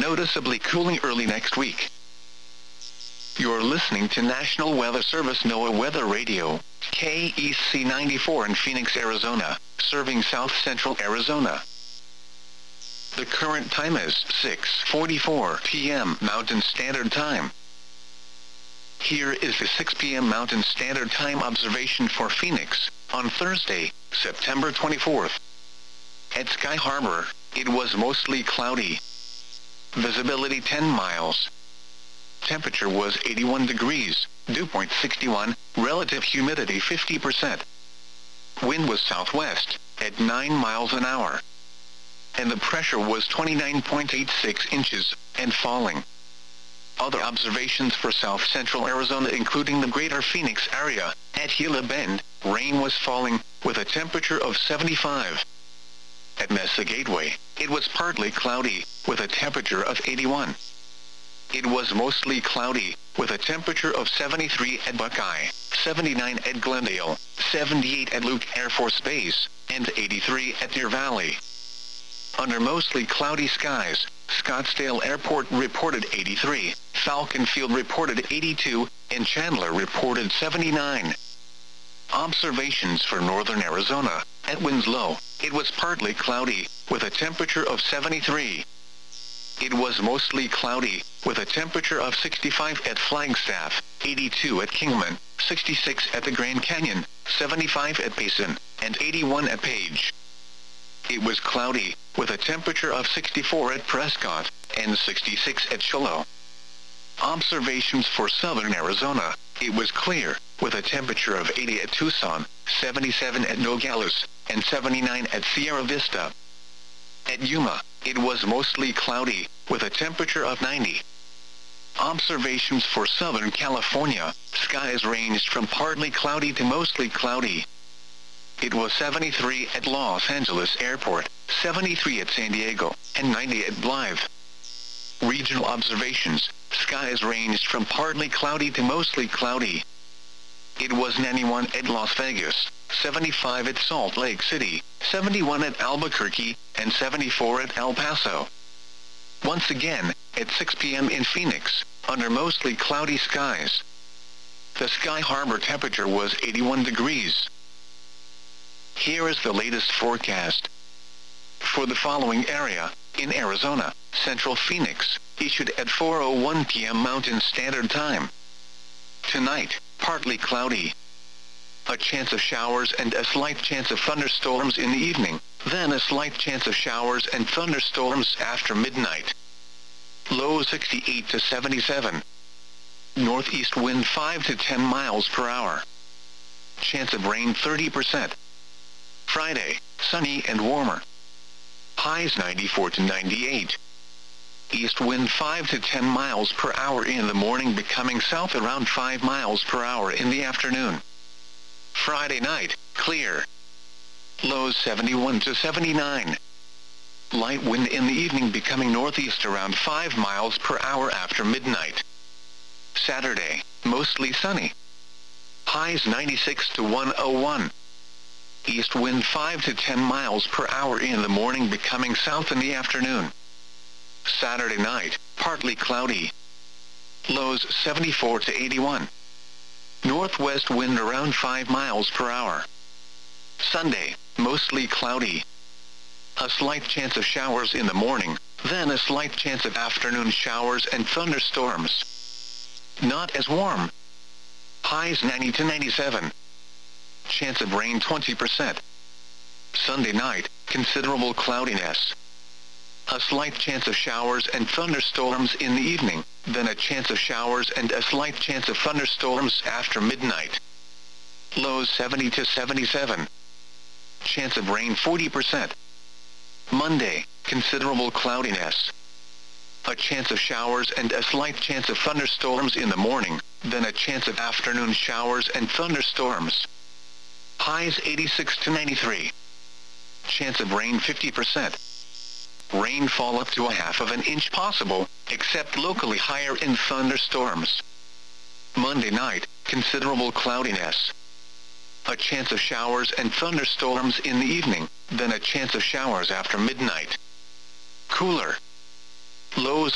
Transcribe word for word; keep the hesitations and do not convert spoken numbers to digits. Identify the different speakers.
Speaker 1: noticeably cooling early next week. You're listening to National Weather Service NOAA Weather Radio, K E C ninety-four in Phoenix, Arizona, serving south central Arizona. The current time is six forty-four p m Mountain Standard Time. Here is the six p m Mountain Standard Time observation for Phoenix, on Thursday, September twenty-fourth. At Sky Harbor, it was mostly cloudy. Visibility ten miles. Temperature was eighty-one degrees, dew point sixty-one, relative humidity fifty percent. Wind was southwest, at nine miles an hour. And the pressure was twenty-nine point eight six inches, and falling. Other observations for south central Arizona including the greater Phoenix area, at Gila Bend, rain was falling, with a temperature of seventy-five. At Mesa Gateway, it was partly cloudy, with a temperature of eighty-one. It was mostly cloudy, with a temperature of seventy-three at Buckeye, seventy-nine at Glendale, seventy-eight at Luke Air Force Base, and eighty-three at Deer Valley. Under mostly cloudy skies, Scottsdale Airport reported eighty-three, Falcon Field reported eighty-two, and Chandler reported seventy-nine. Observations for northern Arizona, at Winslow, it was partly cloudy, with a temperature of seventy-three. It was mostly cloudy, with a temperature of sixty-five at Flagstaff, eighty-two at Kingman, sixty-six at the Grand Canyon, seventy-five at Payson, and eighty-one at Page. It was cloudy, with a temperature of sixty-four at Prescott, and sixty-six at Shiloh. Observations for southern Arizona, it was clear, with a temperature of eighty at Tucson, seventy-seven at Nogales, and seventy-nine at Sierra Vista. At Yuma, it was mostly cloudy, with a temperature of ninety. Observations for Southern California, skies ranged from partly cloudy to mostly cloudy. It was seventy-three at Los Angeles Airport, seventy-three at San Diego, and ninety at Blythe. Regional observations, skies ranged from partly cloudy to mostly cloudy. It was ninety-one at Las Vegas, seventy-five at Salt Lake City, seventy-one at Albuquerque, and seventy-four at El Paso. Once again, at six p m in Phoenix, under mostly cloudy skies. The Sky Harbor temperature was eighty-one degrees. Here is the latest forecast. For the following area, in Arizona, Central Phoenix, issued at four oh one p m Mountain Standard Time. Tonight, partly cloudy. A chance of showers and a slight chance of thunderstorms in the evening, then a slight chance of showers and thunderstorms after midnight. Low sixty-eight to seventy-seven. Northeast wind five to ten miles per hour. Chance of rain thirty percent. Friday, sunny and warmer. Highs ninety-four to ninety-eight. East wind five to ten miles per hour in the morning, becoming south around five miles per hour in the afternoon. Friday night, clear. Lows seventy-one to seventy-nine. Light wind in the evening, becoming northeast around five miles per hour after midnight. Saturday, mostly sunny. Highs ninety-six to one oh one. East wind five to ten miles per hour in the morning, becoming south in the afternoon. Saturday night, partly cloudy. Lows seventy-four to eighty-one. Northwest wind around five miles per hour. Sunday, mostly cloudy. A slight chance of showers in the morning, then a slight chance of afternoon showers and thunderstorms. Not as warm. Highs ninety to ninety-seven. Chance of rain twenty percent. Sunday night, considerable cloudiness. A slight chance of showers and thunderstorms in the evening, then a chance of showers and a slight chance of thunderstorms after midnight. Lows seventy to seventy-seven. Chance of rain forty percent. Monday, considerable cloudiness. A chance of showers and a slight chance of thunderstorms in the morning, then a chance of afternoon showers and thunderstorms. Highs eighty-six to ninety-three. Chance of rain fifty percent. Rainfall up to a half of an inch possible, except locally higher in thunderstorms. Monday night, considerable cloudiness. A chance of showers and thunderstorms in the evening, then a chance of showers after midnight. Cooler. Lows